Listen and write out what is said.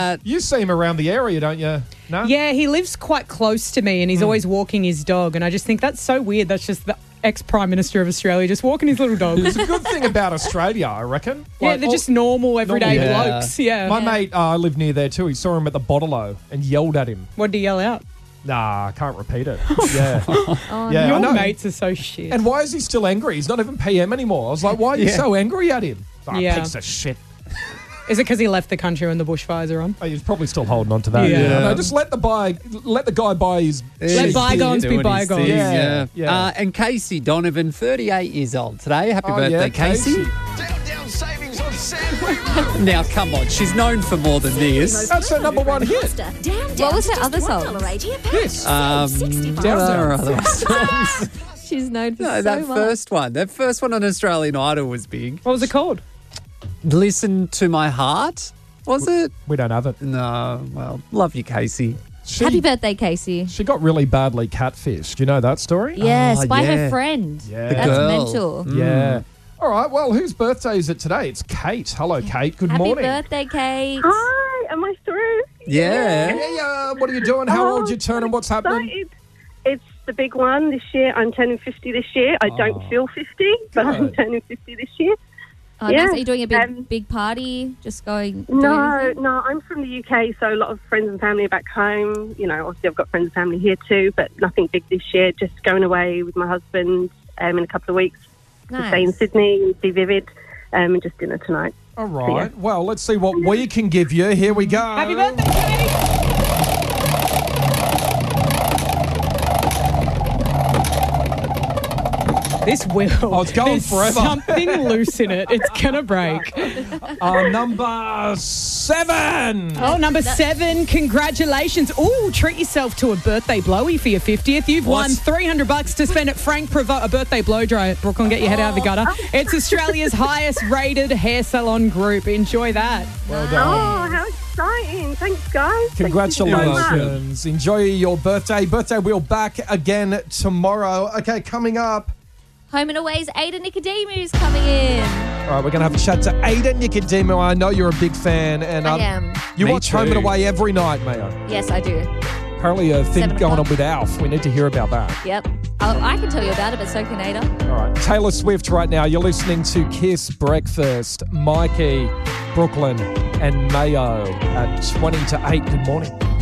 You see him around the area, don't you? No? Yeah, he lives quite close to me and he's always walking his dog. And I just think that's so weird. That's just the ex-Prime Minister of Australia just walking his little dog. It's a good thing about Australia, I reckon. Yeah, they're just normal, everyday blokes. Yeah. My mate, I live near there too. He saw him at the Bottle-O and yelled at him. What did he yell out? Nah, I can't repeat it. Yeah. Yeah, your mates are so shit. And why is he still angry? He's not even PM anymore. I was like, why are you so angry at him? Oh, piece of shit. Is it because he left the country when the bushfires are on? Oh, he's probably still holding on to that. Yeah. No, just let the guy buy his... Let bygones be bygones. Yeah. And Casey Donovan, 38 years old today. Happy birthday, Casey. Down savings on Sandway. Now, come on. She's known for more than this. That's her number one hit. What was her other song? Yes. What are her other songs? She's known for No, so that much. first one. That first one on Australian Idol was big. What was it called? Listen to My Heart, was it? We don't have it. No. Well, love you, Casey. Happy birthday, Casey. She got really badly catfished. Do you know that story? Yes, by her friend. Yeah. That's girl. mental. Yeah. All right. Well, whose birthday is it today? It's Kate. Hello, Kate. Good Happy morning. birthday, Kate. Hi, am I through? Yeah. Yeah. What are you doing? How old you turning? What's happening? It's the big one this year. I'm turning 50 this year. I don't feel 50, but I'm turning 50 this year. Oh, nice. Are you doing a big party? Just going? No, I'm from the UK, so a lot of friends and family are back home. You know, obviously I've got friends and family here too, but nothing big this year. Just going away with my husband in a couple of weeks to stay in Sydney and see Vivid and just dinner tonight. All right. So, well, let's see what we can give you. Here we go. Happy birthday, Kate! This will. Oh, it's going There's forever. something loose in it. It's going to break. Number 7. Oh, number 7. Congratulations. Oh, treat yourself to a birthday blowy for your 50th. You've won $300 to spend at Frank Provo, a birthday blow dry at Brooklyn. Get your head out of the gutter. It's Australia's highest rated hair salon group. Enjoy that. Well done. Oh, how exciting. Thanks, guys. Congratulations. Enjoy your birthday. Birthday wheel back again tomorrow. Okay, coming up. Home and Away's Ada Nicodemus coming in. All right, we're going to have a chat to Ada Nicodemo. I know you're a big fan. And I am. You Me watch Home and too. Away every night, Mayo. Yes, I do. Apparently a thing 7 going on o'clock. with Alf. We need to hear about that. Yep. I can tell you about it, but so can Ada. All right. Taylor Swift right now. You're listening to Kiss Breakfast. Mikey, Brooklyn and Mayo at 20 to 8. Good morning.